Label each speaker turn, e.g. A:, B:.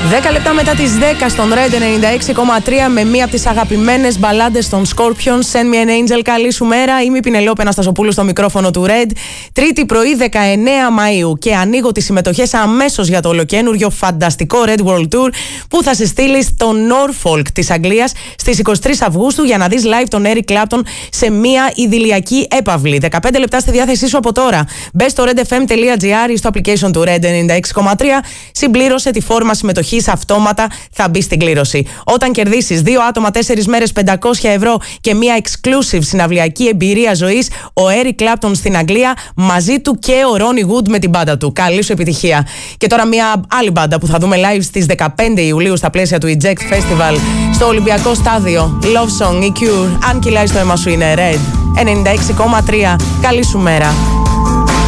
A: 10 λεπτά μετά τις 10 στον Red 96,3 με μία από τις αγαπημένες μπαλάντες των Scorpions, Send Me an Angel, καλή σου μέρα. Είμαι η Πινελόπη Αναστασοπούλου στο μικρόφωνο του Red. Τρίτη πρωί 19 Μαΐου και ανοίγω τις συμμετοχές αμέσως για το ολοκαίνουργιο φανταστικό Red World Tour που θα σε στείλει στο Norfolk της Αγγλίας στις 23 Αυγούστου για να δεις live τον Eric Clapton σε μία ιδηλιακή έπαυλη. 15 λεπτά στη διάθεσή σου από τώρα. Μπες στο redfm.gr ή στο application του Red 96,3, συμπλήρωσε τη φόρμα συμμετοχής, αυτόματα θα μπει στην κλήρωση. Όταν κερδίσεις 2 άτομα 4 μέρες 500 ευρώ και μια exclusive συναυλιακή εμπειρία ζωής, ο Eric Clapton στην Αγγλία, μαζί του και ο Ronnie Wood με την μπάντα του. Καλή σου επιτυχία. Και τώρα μια άλλη μπάντα που θα δούμε live στις 15 Ιουλίου στα πλαίσια του Eject Festival στο Ολυμπιακό Στάδιο. Love Song, η Cure, αν κυλάει στο αίμα σου είναι Red 96,3. Καλή σου μέρα.